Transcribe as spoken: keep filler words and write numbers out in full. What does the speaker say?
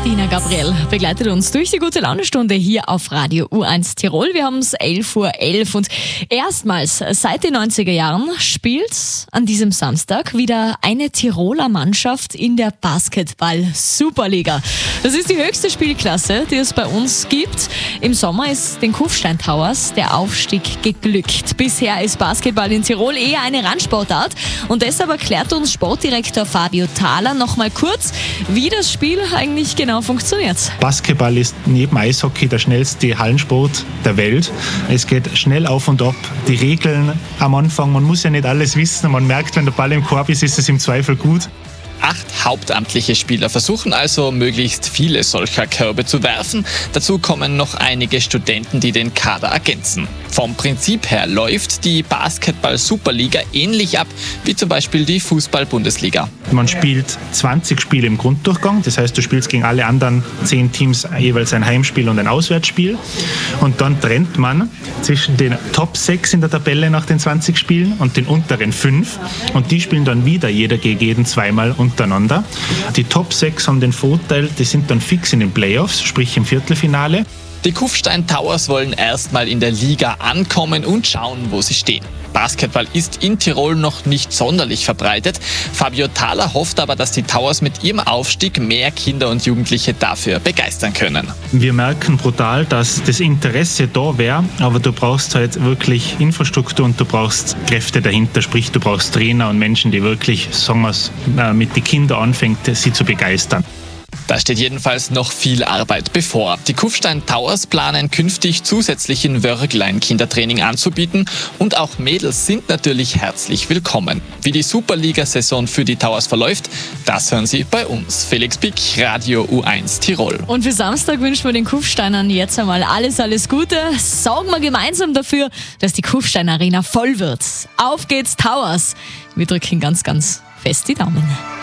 Dina Gabriel begleitet uns durch die gute Laune-Stunde hier auf Radio U eins Tirol. Wir haben es elf Uhr elf und erstmals seit den neunziger Jahren spielt an diesem Samstag wieder eine Tiroler Mannschaft in der Basketball-Superliga. Das ist die höchste Spielklasse, die es bei uns gibt. Im Sommer ist den Kufstein Towers der Aufstieg geglückt. Bisher ist Basketball in Tirol eher eine Randsportart und deshalb erklärt uns Sportdirektor Fabio Thaler noch mal kurz, wie das Spiel eigentlich genau funktioniert. Basketball ist neben Eishockey der schnellste Hallensport der Welt. Es geht schnell auf und ab. Die Regeln am Anfang, man muss ja nicht alles wissen. Man merkt, wenn der Ball im Korb ist, ist es im Zweifel gut. Acht hauptamtliche Spieler versuchen also, möglichst viele solcher Körbe zu werfen. Dazu kommen noch einige Studenten, die den Kader ergänzen. Vom Prinzip her läuft die Basketball-Superliga ähnlich ab wie zum Beispiel die Fußball-Bundesliga. Man spielt zwanzig Spiele im Grunddurchgang, das heißt, du spielst gegen alle anderen zehn Teams jeweils ein Heimspiel und ein Auswärtsspiel. Und dann trennt man zwischen den Top sechs in der Tabelle nach den zwanzig Spielen und den unteren fünf. Und die spielen dann wieder jeder gegen jeden zweimal untereinander. Die Top sechs haben den Vorteil, die sind dann fix in den Playoffs, sprich im Viertelfinale. Die Kufstein Towers wollen erstmal in der Liga ankommen und schauen, wo sie stehen. Basketball ist in Tirol noch nicht sonderlich verbreitet. Fabio Thaler hofft aber, dass die Towers mit ihrem Aufstieg mehr Kinder und Jugendliche dafür begeistern können. Wir merken brutal, dass das Interesse da wäre, aber du brauchst halt wirklich Infrastruktur und du brauchst Kräfte dahinter, sprich du brauchst Trainer und Menschen, die wirklich, sagen wir es, mit den Kindern anfangen, sie zu begeistern. Da steht jedenfalls noch viel Arbeit bevor. Die Kufstein Towers planen künftig zusätzlich in Wörgl ein Kindertraining anzubieten und auch Mädels sind natürlich herzlich willkommen. Wie die Superliga-Saison für die Towers verläuft, das hören Sie bei uns. Felix Pick, Radio U eins Tirol. Und für Samstag wünschen wir den Kufsteinern jetzt einmal alles, alles Gute. Sorgen wir gemeinsam dafür, dass die Kufstein Arena voll wird. Auf geht's, Towers! Wir drücken ganz, ganz fest die Daumen.